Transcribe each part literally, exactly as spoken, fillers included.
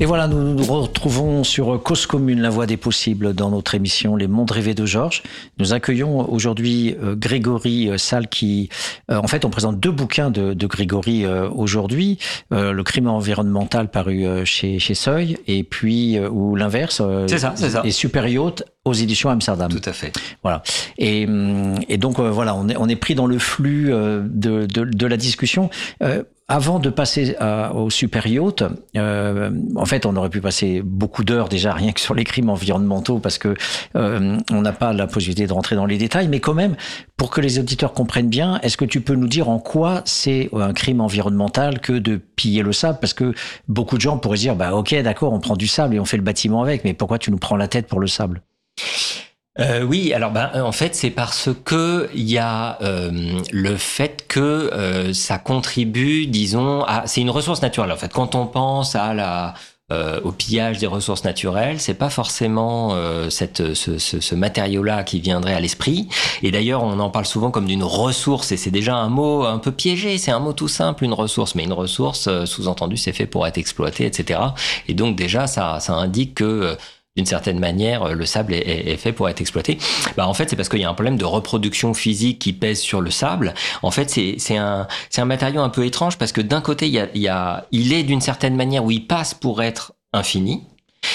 Et voilà, nous nous retrouvons sur Cause Commune, la voie des possibles, dans notre émission Les Mondes rêvés de Georges. Nous accueillons aujourd'hui euh, Grégory Salles qui, euh, en fait, on présente deux bouquins de, de Grégory euh, aujourd'hui. Euh, le crime environnemental paru euh, chez, chez Seuil, et puis, euh, ou l'inverse, euh, c'est ça, c'est ça. Et Super Yacht aux éditions Amsterdam. Tout à fait. Voilà. Et, et donc, euh, voilà, on est, on est pris dans le flux euh, de, de, de la discussion. Euh, Avant de passer à, au Super Yacht, euh, en fait, on aurait pu passer beaucoup d'heures déjà rien que sur les crimes environnementaux parce que euh, on n'a pas la possibilité de rentrer dans les détails. Mais quand même, pour que les auditeurs comprennent bien, est-ce que tu peux nous dire en quoi c'est un crime environnemental que de piller le sable? Parce que beaucoup de gens pourraient se dire, bah ok, d'accord, on prend du sable et on fait le bâtiment avec, mais pourquoi tu nous prends la tête pour le sable? Euh, oui, alors ben en fait c'est parce que il y a euh, le fait que euh, ça contribue, disons, à c'est une ressource naturelle. En fait, quand on pense à la euh, au pillage des ressources naturelles, c'est pas forcément euh, cette ce, ce, ce matériau-là qui viendrait à l'esprit. Et d'ailleurs, on en parle souvent comme d'une ressource, et c'est déjà un mot un peu piégé. C'est un mot tout simple, une ressource, mais une ressource, euh, sous-entendu, c'est fait pour être exploité, et cetera. Et donc déjà, ça ça indique que euh, d'une certaine manière, le sable est, est, est fait pour être exploité. Bah, en fait, c'est parce qu'il y a un problème de reproduction physique qui pèse sur le sable. En fait, c'est, c'est un, c'est un matériau un peu étrange parce que d'un côté, il y a, il y a, il est d'une certaine manière où il passe pour être infini.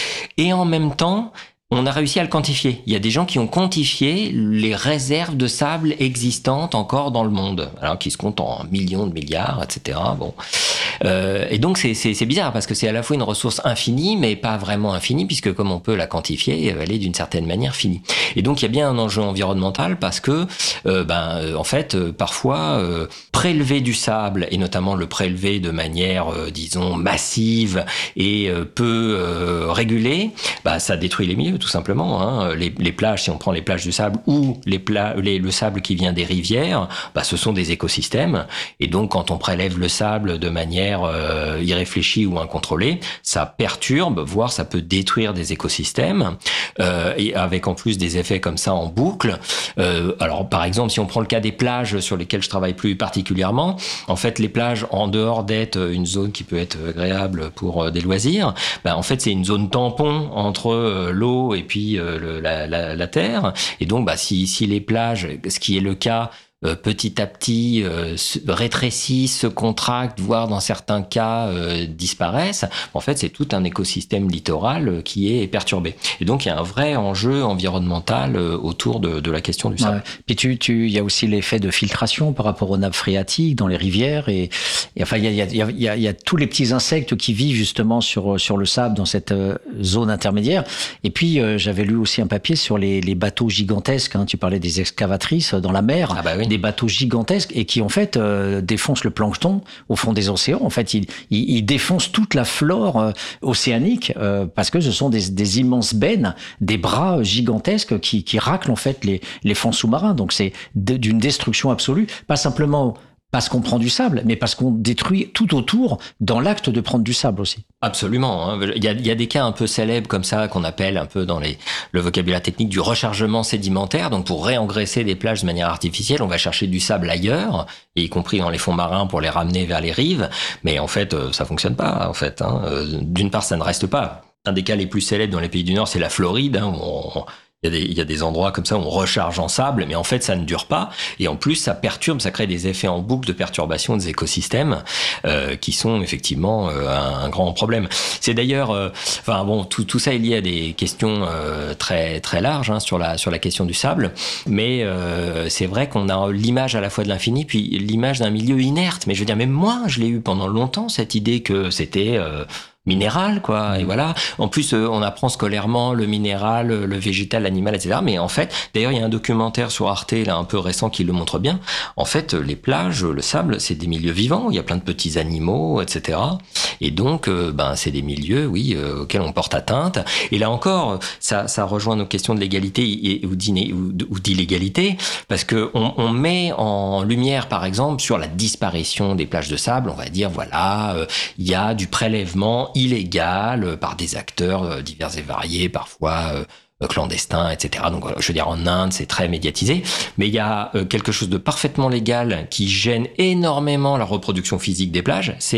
Et en même temps, on a réussi à le quantifier. Il y a des gens qui ont quantifié les réserves de sable existantes encore dans le monde, alors qui se comptent en millions de milliards, et cetera. Bon, euh, et donc c'est, c'est, c'est bizarre parce que c'est à la fois une ressource infinie, mais pas vraiment infinie, puisque comme on peut la quantifier, elle est d'une certaine manière finie. Et donc il y a bien un enjeu environnemental parce que, euh, ben, euh, en fait, euh, parfois euh, prélever du sable et notamment le prélever de manière, euh, disons, massive et euh, peu euh, régulée, bah, ça détruit les milieux. Tout simplement, hein. les, les plages, si on prend les plages du sable ou les pla- les, le sable qui vient des rivières, bah, ce sont des écosystèmes. Et donc, quand on prélève le sable de manière euh, irréfléchie ou incontrôlée, ça perturbe, voire ça peut détruire des écosystèmes, euh, et avec en plus des effets comme ça en boucle. Euh, alors, par exemple, si on prend le cas des plages sur lesquelles je travaille plus particulièrement, en fait, les plages, en dehors d'être une zone qui peut être agréable pour des loisirs, bah, en fait, c'est une zone tampon entre l'eau et puis euh, le, la, la, la terre. Et donc, bah, si, si les plages, ce qui est le cas, euh, petit à petit euh, se rétrécissent, se contractent, voire dans certains cas euh, disparaissent, en fait, c'est tout un écosystème littoral euh, qui est perturbé. Et donc, il y a un vrai enjeu environnemental euh, autour de, de la question du sable. Ouais. Puis tu, tu, il y a aussi l'effet de filtration par rapport aux nappes phréatiques dans les rivières et, et enfin, il y a, il y a, il y a, il y a tous les petits insectes qui vivent justement sur sur le sable dans cette euh, zone intermédiaire. Et puis, euh, j'avais lu aussi un papier sur les, les bateaux gigantesques. Hein, tu parlais des excavatrices dans la mer. Ah bah oui. Des bateaux gigantesques et qui en fait euh, défoncent le plancton au fond des océans. En fait, ils, ils, ils défoncent toute la flore euh, océanique euh, parce que ce sont des, des immenses bennes, des bras gigantesques qui, qui raclent en fait les, les fonds sous-marins. Donc c'est de, d'une destruction absolue, pas simplement parce qu'on prend du sable, mais parce qu'on détruit tout autour dans l'acte de prendre du sable aussi. Absolument. Hein. Il y a, il y a des cas un peu célèbres comme ça qu'on appelle un peu dans les, le vocabulaire technique du rechargement sédimentaire. Donc pour réengraisser des plages de manière artificielle, on va chercher du sable ailleurs, y compris dans les fonds marins pour les ramener vers les rives. Mais en fait, ça fonctionne pas. En fait, hein. D'une part, ça ne reste pas. Un des cas les plus célèbres dans les pays du Nord, c'est la Floride. Hein, où on, Il y, a des, il y a des endroits comme ça où on recharge en sable, mais en fait, ça ne dure pas. Et en plus, ça perturbe, ça crée des effets en boucle de perturbation des écosystèmes euh, qui sont effectivement euh, un, un grand problème. C'est d'ailleurs, euh, enfin bon, tout, tout ça est lié à des questions euh, très très larges hein, sur la sur la question du sable. Mais euh, c'est vrai qu'on a l'image à la fois de l'infini, puis l'image d'un milieu inerte. Mais je veux dire, même moi, je l'ai eu pendant longtemps cette idée que c'était euh, minéral, quoi, et voilà. En plus, euh, on apprend scolairement le minéral, le végétal, l'animal, et cetera. Mais en fait, d'ailleurs, il y a un documentaire sur Arte, là, un peu récent, qui le montre bien. En fait, les plages, le sable, c'est des milieux vivants. Il y a plein de petits animaux, et cetera. Et donc, euh, ben, c'est des milieux, oui, euh, auxquels on porte atteinte. Et là encore, ça, ça rejoint nos questions de légalité et, ou, ou, ou d'illégalité, parce que on, on met en lumière, par exemple, sur la disparition des plages de sable, on va dire, voilà, euh, il y a du prélèvement illégal par des acteurs divers et variés, parfois euh, clandestins, et cetera. Donc, je veux dire, en Inde, c'est très médiatisé. Mais il y a euh, quelque chose de parfaitement légal qui gêne énormément la reproduction physique des plages, c'est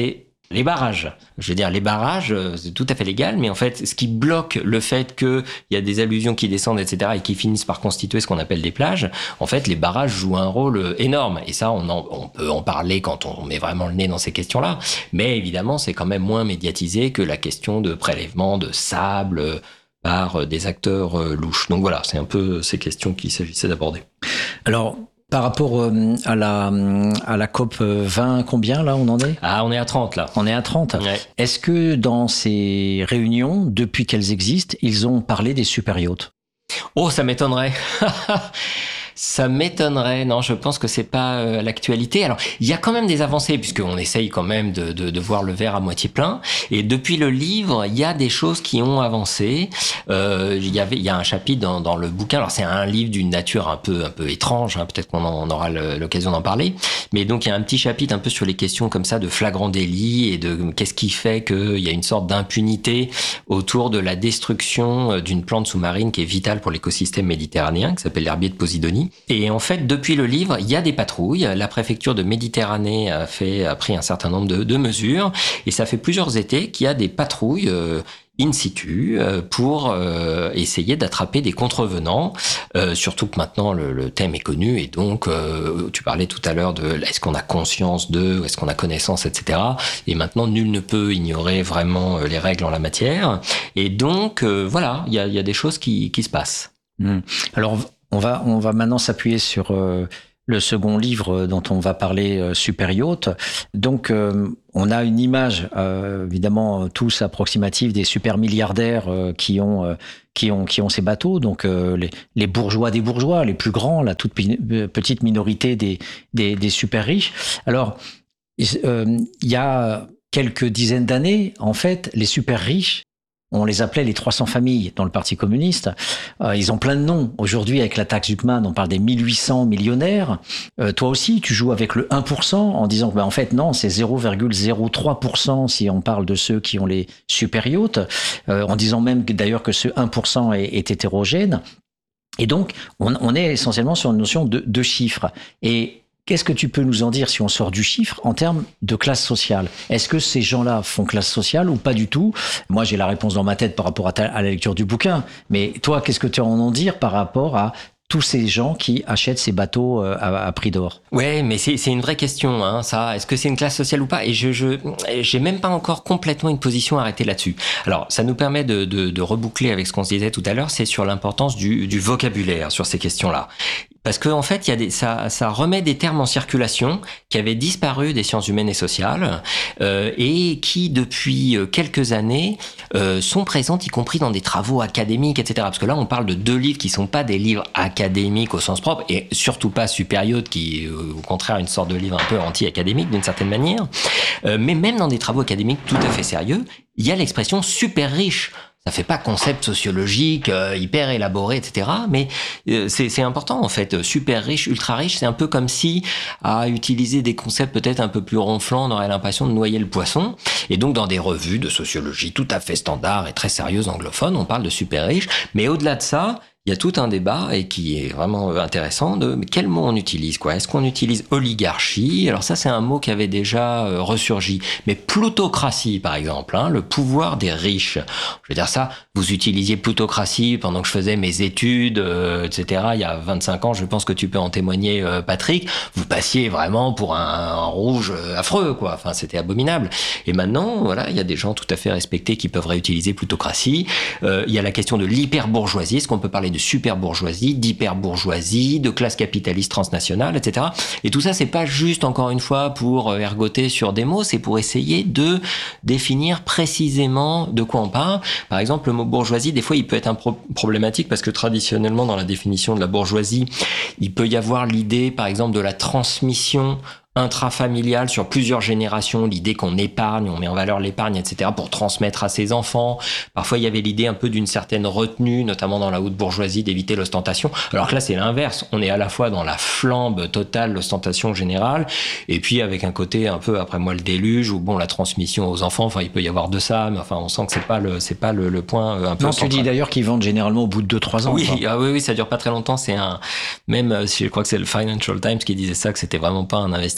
les barrages. Je veux dire, les barrages, c'est tout à fait légal, mais en fait, ce qui bloque le fait qu'il y a des alluvions qui descendent, et cetera, et qui finissent par constituer ce qu'on appelle des plages, en fait, les barrages jouent un rôle énorme. Et ça, on, en, on peut en parler quand on met vraiment le nez dans ces questions-là. Mais évidemment, c'est quand même moins médiatisé que la question de prélèvement de sable par des acteurs louches. Donc voilà, c'est un peu ces questions qu'il s'agissait d'aborder. Alors, par rapport à la, à la COP vingt, combien là on en est ? Ah, on est à trente là. On est à trente. Ouais. Est-ce que dans ces réunions, depuis qu'elles existent, ils ont parlé des super yachts ? Oh, ça m'étonnerait. Ça m'étonnerait. Non, je pense que c'est pas euh, l'actualité. Alors, il y a quand même des avancées puisqu'on essaye quand même de, de, de voir le verre à moitié plein. Et depuis le livre, il y a des choses qui ont avancé. Euh, il y avait, il y a un chapitre dans, dans le bouquin. Alors, c'est un livre d'une nature un peu, un peu étrange. Hein, peut-être qu'on en, on aura le, l'occasion d'en parler. Mais donc, il y a un petit chapitre un peu sur les questions comme ça de flagrant délit et de qu'est-ce qui fait qu'il y a une sorte d'impunité autour de la destruction d'une plante sous-marine qui est vitale pour l'écosystème méditerranéen, qui s'appelle l'herbier de Posidonie. Et en fait, depuis le livre, il y a des patrouilles. La préfecture de Méditerranée a fait, a pris un certain nombre de, de mesures. Et ça fait plusieurs étés qu'il y a des patrouilles euh, in situ euh, pour euh, essayer d'attraper des contrevenants. Euh, surtout que maintenant, le, le thème est connu. Et donc, euh, tu parlais tout à l'heure de est-ce qu'on a conscience de, est-ce qu'on a connaissance, et cetera. Et maintenant, nul ne peut ignorer vraiment les règles en la matière. Et donc, euh, voilà, il y a, il y a des choses qui, qui se passent. Mmh. Alors, On va, on va maintenant s'appuyer sur euh, le second livre dont on va parler, euh, Super Yacht. Donc, euh, on a une image, euh, évidemment, tous approximative des super milliardaires euh, qui ont, euh, qui ont, qui ont ces bateaux. Donc, euh, les, les bourgeois des bourgeois, les plus grands, la toute petite minorité des, des, des super riches. Alors, euh, il y a quelques dizaines d'années, en fait, les super riches, on les appelait les trois cents familles dans le Parti communiste. Euh, ils ont plein de noms. Aujourd'hui, avec la taxe Zuckman, on parle des mille huit cents millionnaires. Euh, toi aussi, tu joues avec le un pour cent en disant que, ben, en fait, non, c'est zéro virgule zéro trois pour cent si on parle de ceux qui ont les super yachts, euh, en disant même que, d'ailleurs que ce un pour cent est, est hétérogène. Et donc, on, on est essentiellement sur une notion de, de chiffres. Et qu'est-ce que tu peux nous en dire si on sort du chiffre en termes de classe sociale ? Est-ce que ces gens-là font classe sociale ou pas du tout ? Moi, j'ai la réponse dans ma tête par rapport à, ta, à la lecture du bouquin. Mais toi, qu'est-ce que tu as à en dire par rapport à tous ces gens qui achètent ces bateaux à, à prix d'or ? Ouais, mais c'est, c'est une vraie question, hein, ça. Est-ce que c'est une classe sociale ou pas ? Et je, je, j'ai même pas encore complètement une position arrêtée là-dessus. Alors, ça nous permet de, de, de reboucler avec ce qu'on se disait tout à l'heure, c'est sur l'importance du, du vocabulaire sur ces questions-là. Parce que en fait, il y a des, ça, ça remet des termes en circulation qui avaient disparu des sciences humaines et sociales euh, et qui, depuis quelques années, euh, sont présentes, y compris dans des travaux académiques, et cetera. Parce que là, on parle de deux livres qui sont pas des livres académiques au sens propre et surtout pas Super Yacht, qui est euh, au contraire une sorte de livre un peu anti-académique d'une certaine manière. Euh, mais même dans des travaux académiques tout à fait sérieux, il y a l'expression super riche. Ça fait pas concept sociologique euh, hyper élaboré, et cetera. Mais euh, c'est, c'est important en fait. Super riche, ultra riche, c'est un peu comme si à utiliser des concepts peut-être un peu plus ronflants, on aurait l'impression de noyer le poisson. Et donc dans des revues de sociologie tout à fait standard et très sérieuses anglophones, on parle de super riche. Mais au-delà de ça, il y a tout un débat et qui est vraiment intéressant de quel mot on utilise, quoi. Est-ce qu'on utilise oligarchie ? Alors ça, c'est un mot qui avait déjà euh, ressurgi. Mais plutocratie, par exemple, hein, le pouvoir des riches. Je veux dire ça, vous utilisiez plutocratie pendant que je faisais mes études, euh, et cetera. Il y a vingt-cinq ans, je pense que tu peux en témoigner, euh, Patrick. Vous passiez vraiment pour un, un rouge affreux, quoi. Enfin, c'était abominable. Et maintenant, voilà, il y a des gens tout à fait respectés qui peuvent réutiliser plutocratie. Euh, il y a la question de l'hyperbourgeoisie. Est-ce qu'on peut parler de super-bourgeoisie, d'hyper-bourgeoisie, de classe capitaliste transnationale, et cetera. Et tout ça, c'est pas juste, encore une fois, pour ergoter sur des mots, c'est pour essayer de définir précisément de quoi on parle. Par exemple, le mot bourgeoisie, des fois, il peut être un pro- problématique parce que traditionnellement, dans la définition de la bourgeoisie, il peut y avoir l'idée, par exemple, de la transmission intrafamiliale sur plusieurs générations, l'idée qu'on épargne, on met en valeur l'épargne, et cetera, pour transmettre à ses enfants. Parfois, il y avait l'idée un peu d'une certaine retenue, notamment dans la haute bourgeoisie, d'éviter l'ostentation. Alors que là, c'est l'inverse. On est à la fois dans la flambe totale, l'ostentation générale, et puis avec un côté un peu, après moi, le déluge, ou bon, la transmission aux enfants, enfin, il peut y avoir de ça, mais enfin, on sent que c'est pas le, c'est pas le, le point un peu Non, central. tu dis d'ailleurs qu'ils vendent généralement au bout de deux trois ans. Oui, ah oui, oui, ça dure pas très longtemps. C'est un, même, je crois que c'est le Financial Times qui disait ça, que c'était vraiment pas un investissement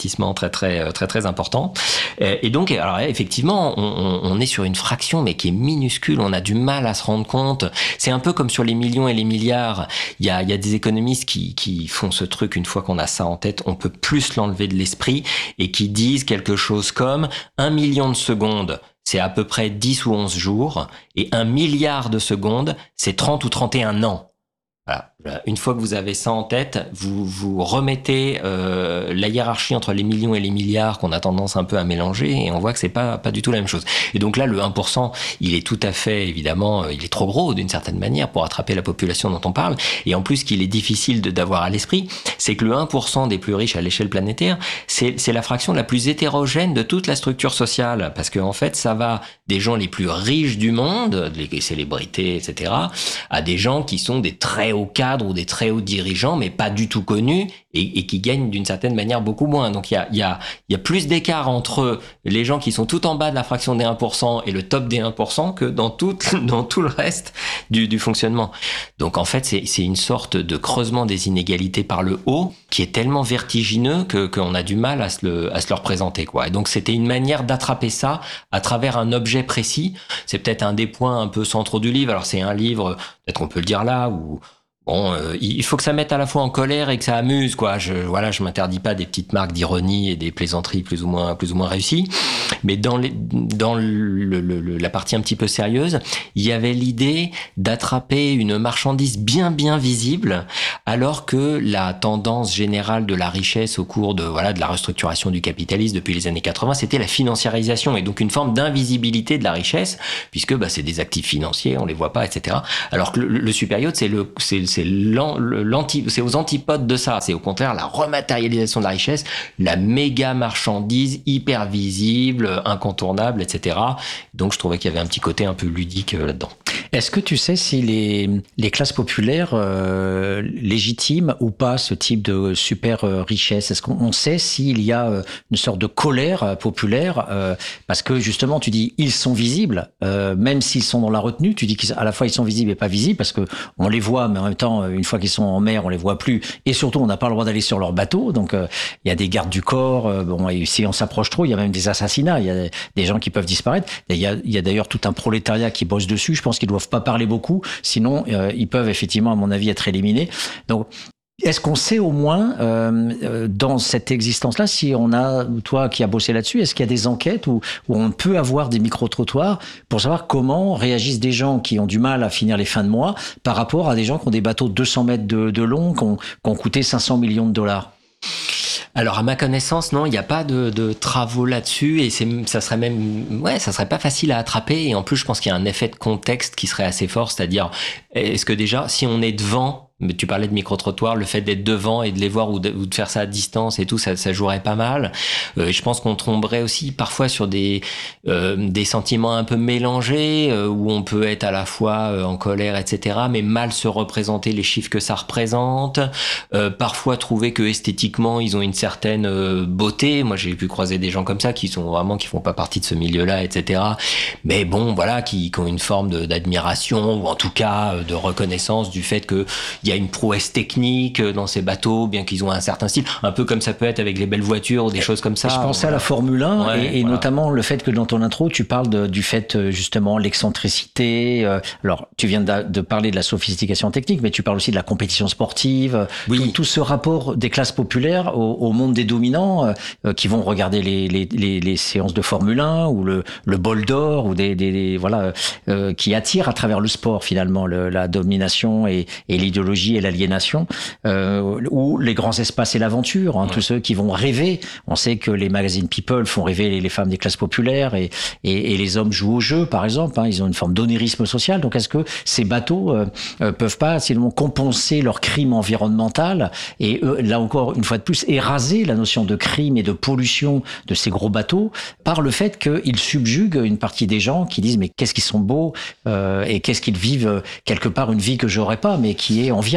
investissement très très très très important. Et donc, alors effectivement, on, on est sur une fraction, mais qui est minuscule. On a du mal à se rendre compte. C'est un peu comme sur les millions et les milliards. Il y a, il y a des économistes qui, qui font ce truc une fois qu'on a ça en tête, on peut plus l'enlever de l'esprit et qui disent quelque chose comme un million de secondes. C'est à peu près dix ou onze jours, et un milliard de secondes, c'est trente ou trente et un ans. Voilà. Une fois que vous avez ça en tête, vous vous remettez euh, la hiérarchie entre les millions et les milliards qu'on a tendance un peu à mélanger, et on voit que c'est pas pas du tout la même chose. Et donc là, le un pour cent, il est tout à fait, évidemment, il est trop gros d'une certaine manière pour attraper la population dont on parle. Et en plus, ce qu'il est difficile de d'avoir à l'esprit, c'est que le un pour cent des plus riches à l'échelle planétaire, c'est c'est la fraction la plus hétérogène de toute la structure sociale, parce que en fait, ça va des gens les plus riches du monde, les célébrités, et cetera, à des gens qui sont des très hauts cadres ou des très hauts dirigeants, mais pas du tout connus et, et qui gagnent d'une certaine manière beaucoup moins. Donc il y a, il y a, il y a plus d'écart entre les gens qui sont tout en bas de la fraction des un pour cent et le top des un pour cent que dans tout, dans tout le reste du, du fonctionnement. Donc en fait, c'est, c'est une sorte de creusement des inégalités par le haut qui est tellement vertigineux que qu'on a du mal à se le, à se le représenter, quoi. Et donc c'était une manière d'attraper ça à travers un objet précis. C'est peut-être un des points un peu centraux du livre. Alors c'est un livre, peut-être qu'on peut le dire là, où bon, euh, il faut que ça mette à la fois en colère et que ça amuse, quoi. Je, voilà, je m'interdis pas des petites marques d'ironie et des plaisanteries plus ou moins, plus ou moins réussies. Mais dans les, dans le, le, le, la partie un petit peu sérieuse, il y avait l'idée d'attraper une marchandise bien, bien visible, alors que la tendance générale de la richesse au cours de, voilà, de la restructuration du capitalisme depuis les années quatre-vingts, c'était la financiarisation et donc une forme d'invisibilité de la richesse, puisque, bah, c'est des actifs financiers, on les voit pas, et cetera. Alors que le, le supérieur, c'est le, c'est, c'est l'anti, c'est aux antipodes de ça. C'est au contraire la rematérialisation de la richesse, la méga marchandise hyper visible, incontournable, et cetera. Donc je trouvais qu'il y avait un petit côté un peu ludique euh, là-dedans. Est-ce que tu sais si les, les classes populaires euh, légitiment ou pas ce type de super euh, richesse? Est-ce qu'on on sait s'il y a euh, une sorte de colère euh, populaire euh, parce que justement tu dis ils sont visibles, euh, même s'ils sont dans la retenue, tu dis qu'à la fois ils sont visibles et pas visibles parce que on les voit, mais en même temps une fois qu'ils sont en mer on les voit plus, et surtout on n'a pas le droit d'aller sur leur bateau, donc euh, il y a des gardes du corps, euh, bon, et si on s'approche trop il y a même des assassinats, il y a des gens qui peuvent disparaître, et il y a, il y a d'ailleurs tout un prolétariat qui bosse dessus. Je pense qu'ils doivent pas parler beaucoup, sinon euh, ils peuvent effectivement à mon avis être éliminés. Donc est-ce qu'on sait au moins euh, dans cette existence-là, si on a, toi qui as bossé là-dessus, est-ce qu'il y a des enquêtes où, où on peut avoir des micro-trottoirs pour savoir comment réagissent des gens qui ont du mal à finir les fins de mois par rapport à des gens qui ont des bateaux de deux cents mètres de, de long, qui ont, qui ont coûté cinq cents millions de dollars? Alors à ma connaissance, non, il n'y a pas de, de travaux là-dessus et c'est, ça serait même, ouais, ça serait pas facile à attraper. Et en plus, je pense qu'il y a un effet de contexte qui serait assez fort, c'est-à-dire, est-ce que déjà, si on est devant, mais tu parlais de micro-trottoir, le fait d'être devant et de les voir ou de, ou de faire ça à distance et tout, ça, ça jouerait pas mal. Euh, et je pense qu'on tomberait aussi parfois sur des euh, des sentiments un peu mélangés, euh, où on peut être à la fois euh, en colère, et cetera, mais mal se représenter les chiffres que ça représente. Euh, parfois trouver que esthétiquement ils ont une certaine euh, beauté. Moi, j'ai pu croiser des gens comme ça qui sont vraiment qui font pas partie de ce milieu-là, et cetera. Mais bon, voilà, qui, qui ont une forme de, d'admiration ou en tout cas de reconnaissance du fait que il y a une prouesse technique dans ces bateaux, bien qu'ils ont un certain style, un peu comme ça peut être avec les belles voitures ou des choses comme ça. Je pensais voilà. à la Formule un ouais, et, et voilà. notamment le fait que dans ton intro, tu parles de, du fait justement l'excentricité. Euh, alors, tu viens de, de parler de la sophistication technique, mais tu parles aussi de la compétition sportive. Oui. Tout, tout ce rapport des classes populaires au, au monde des dominants euh, qui vont regarder les, les, les, les séances de Formule un ou le, le bol d'or ou des, des, des voilà euh, qui attirent à travers le sport finalement le, la domination et, et l'idéologie et l'aliénation, euh, ou les grands espaces et l'aventure, hein, ouais. Tous ceux qui vont rêver. On sait que les magazines People font rêver les, les femmes des classes populaires et, et, et les hommes jouent au jeu, par exemple. Hein, ils ont une forme d'onirisme social. Donc, est-ce que ces bateaux euh, euh, peuvent pas, sinon, compenser leur crime environnemental et eux, là encore, une fois de plus, éraser la notion de crime et de pollution de ces gros bateaux par le fait qu'ils subjuguent une partie des gens qui disent mais qu'est-ce qu'ils sont beaux euh, et qu'est-ce qu'ils vivent quelque part une vie que j'aurais pas, mais qui est enviable.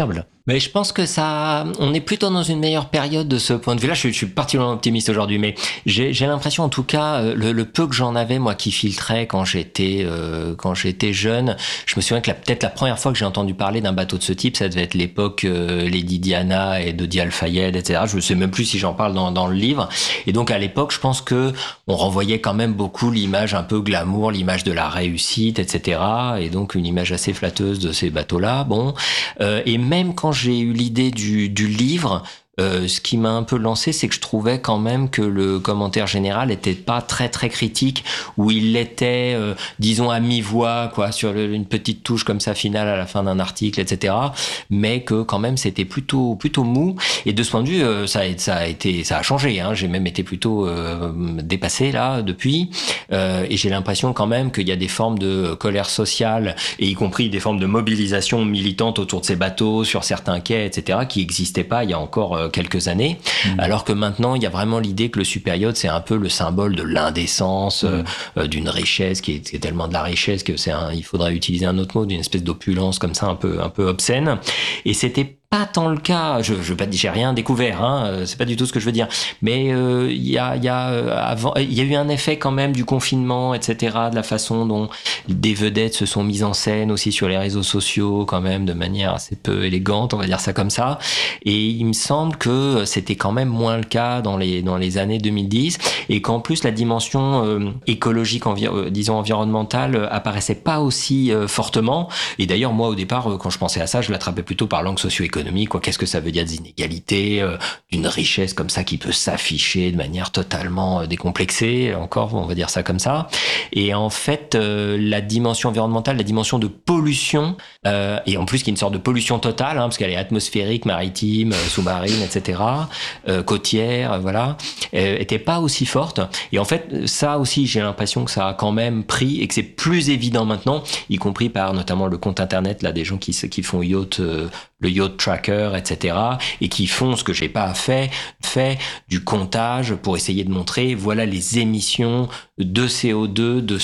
Mais je pense que ça, on est plutôt dans une meilleure période de ce point de vue-là. Je, suis- je suis particulièrement optimiste aujourd'hui, mais j'ai, j'ai l'impression, en tout cas, euh, le, le peu que j'en avais, moi, qui filtrait quand j'étais, euh, quand j'étais jeune, je me souviens que la, peut-être la première fois que j'ai entendu parler d'un bateau de ce type, ça devait être l'époque euh, Lady Diana et Dodi Al-Fayed, et cetera. Je ne sais même plus si j'en parle dans, dans le livre. Et donc, à l'époque, je pense que on renvoyait quand même beaucoup l'image un peu glamour, l'image de la réussite, et cetera. Et donc, une image assez flatteuse de ces bateaux-là. Bon, euh, et même quand j'ai eu l'idée du, du livre, euh, ce qui m'a un peu lancé, c'est que je trouvais quand même que le commentaire général était pas très très critique, où il était, euh, disons à mi-voix, quoi, sur le, une petite touche comme ça finale à la fin d'un article, et cetera. Mais que quand même c'était plutôt plutôt mou. Et de ce point de vue, euh, ça, a, ça a été, ça a changé. Hein. J'ai même été plutôt euh, dépassé là depuis. Euh, et j'ai l'impression quand même qu'il y a des formes de colère sociale, et y compris des formes de mobilisation militante autour de ces bateaux, sur certains quais, et cetera, qui n'existaient pas il y a encore euh, quelques années, mmh. alors que maintenant il y a vraiment l'idée que le super yacht c'est un peu le symbole de l'indécence, mmh. euh, d'une richesse qui est, qui est tellement de la richesse que c'est un, il faudrait utiliser un autre mot, d'une espèce d'opulence comme ça un peu un peu obscène. Et c'était pas tant le cas. Je, je veux pas dire, j'ai rien découvert, hein. C'est pas du tout ce que je veux dire. Mais il euh, y a, il y a euh, avant, il y a eu un effet quand même du confinement, et cetera. De la façon dont des vedettes se sont mises en scène aussi sur les réseaux sociaux, quand même de manière assez peu élégante, on va dire ça comme ça. Et il me semble que c'était quand même moins le cas dans les dans les années deux mille dix, et qu'en plus la dimension euh, écologique, envi- euh, disons environnementale, euh, apparaissait pas aussi euh, fortement. Et d'ailleurs, moi au départ, euh, quand je pensais à ça, je l'attrapais plutôt par l'angle socio-économique. Quoi, qu'est-ce que ça veut dire des inégalités, euh, d'une richesse comme ça qui peut s'afficher de manière totalement euh, décomplexée, encore, on va dire ça comme ça. Et en fait, euh, la dimension environnementale, la dimension de pollution, euh, et en plus qui est une sorte de pollution totale, hein, parce qu'elle est atmosphérique, maritime, euh, sous-marine, et cetera, euh, côtière, euh, voilà, euh, était pas aussi forte. Et en fait, ça aussi, j'ai l'impression que ça a quand même pris, et que c'est plus évident maintenant, y compris par notamment le compte internet là des gens qui qui font yacht, euh, le yacht tracker, et cetera, et qui font ce que j'ai pas fait, fait du comptage pour essayer de montrer, voilà les émissions de C O deux de